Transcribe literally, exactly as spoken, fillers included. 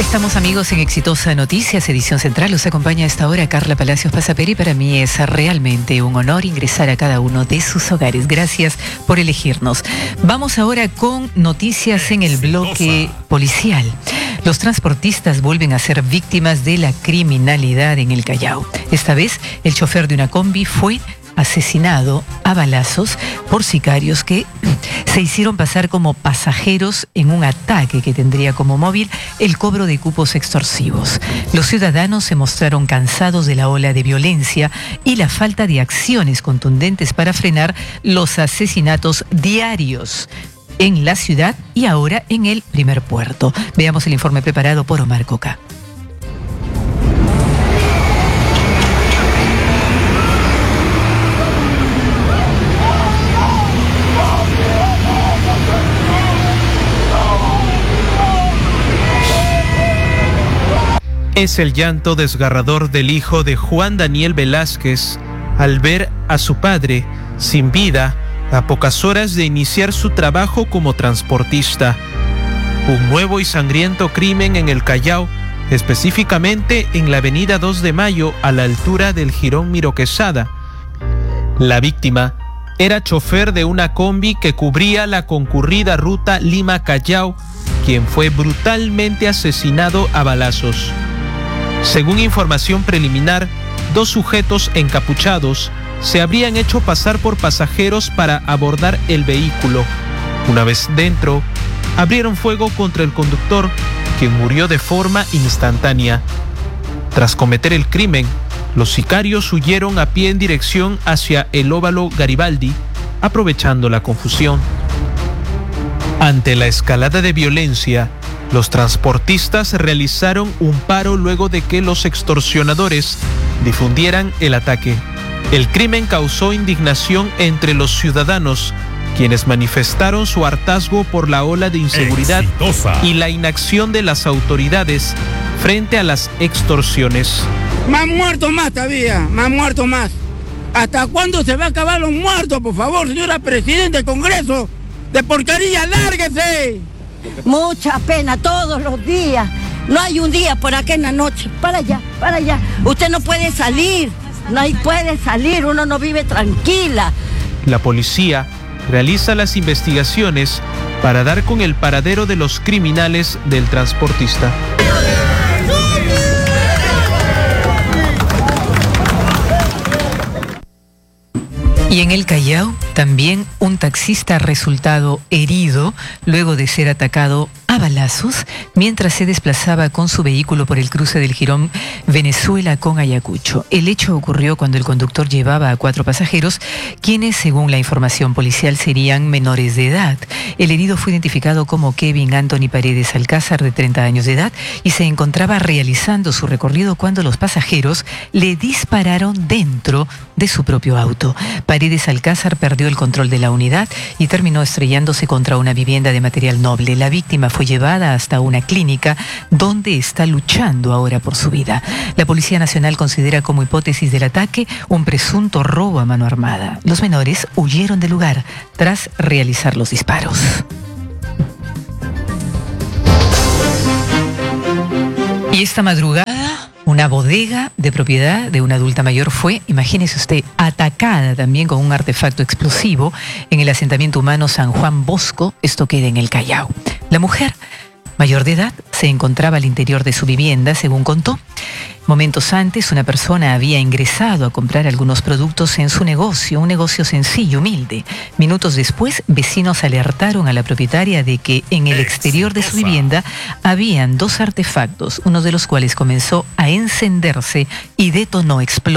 estamos, amigos, en Exitosa Noticias, edición central. Los acompaña a esta hora Carla Palacios Pasaperi. Para mí es realmente un honor ingresar a cada uno de sus hogares. Gracias por elegirnos. Vamos ahora con noticias en el bloque policial. Los transportistas vuelven a ser víctimas de la criminalidad en el Callao. Esta vez, el chofer de una combi fue asesinado a balazos por sicarios que se hicieron pasar como pasajeros en un ataque que tendría como móvil el cobro de cupos extorsivos. Los ciudadanos se mostraron cansados de la ola de violencia y la falta de acciones contundentes para frenar los asesinatos diarios en la ciudad y ahora en el primer puerto. Veamos el informe preparado por Omar Coca. Es el llanto desgarrador del hijo de Juan Daniel Velázquez al ver a su padre sin vida a pocas horas de iniciar su trabajo como transportista. Un nuevo y sangriento crimen en el Callao, específicamente en la avenida dos de Mayo a la altura del Jirón Miro Quesada. La víctima era chofer de una combi que cubría la concurrida ruta Lima-Callao, quien fue brutalmente asesinado a balazos. Según información preliminar, dos sujetos encapuchados se habrían hecho pasar por pasajeros para abordar el vehículo. Una vez dentro, abrieron fuego contra el conductor, quien murió de forma instantánea. Tras cometer el crimen, los sicarios huyeron a pie en dirección hacia el óvalo Garibaldi, aprovechando la confusión. Ante la escalada de violencia, los transportistas realizaron un paro luego de que los extorsionadores difundieran el ataque. El crimen causó indignación entre los ciudadanos, quienes manifestaron su hartazgo por la ola de inseguridad Exitosa. Y la inacción de las autoridades frente a las extorsiones. Más muertos más todavía, más muertos más. ¿Hasta cuándo se va a acabar los muertos, por favor, señora Presidenta del Congreso? ¡De porquería, lárguese! Mucha pena todos los días. No hay un día por acá en la noche. Para allá, para allá. Usted no puede salir. No hay, puede salir. Uno no vive tranquila. La policía realiza las investigaciones para dar con el paradero de los criminales del transportista. Y en el Callao, también un taxista ha resultado herido luego de ser atacado a balazos mientras se desplazaba con su vehículo por el cruce del Jirón Venezuela con Ayacucho. El hecho ocurrió cuando el conductor llevaba a cuatro pasajeros, quienes, según la información policial, serían menores de edad. El herido fue identificado como Kevin Anthony Paredes Alcázar, de treinta años de edad, y se encontraba realizando su recorrido cuando los pasajeros le dispararon dentro de su propio auto. Paredes Alcázar perdió el control de la unidad y terminó estrellándose contra una vivienda de material noble. La víctima fue llevada hasta una clínica donde está luchando ahora por su vida. La Policía Nacional considera como hipótesis del ataque un presunto robo a mano armada. Los menores huyeron del lugar tras realizar los disparos. Y esta madrugada, una bodega de propiedad de una adulta mayor fue, imagínese usted, atacada también con un artefacto explosivo en el asentamiento humano San Juan Bosco. Esto queda en el Callao. La mujer, mayor de edad, se encontraba al interior de su vivienda, según contó. Momentos antes, una persona había ingresado a comprar algunos productos en su negocio, un negocio sencillo, humilde. Minutos después, vecinos alertaron a la propietaria de que en el exterior de su vivienda habían dos artefactos, uno de los cuales comenzó a encenderse y detonó explosión.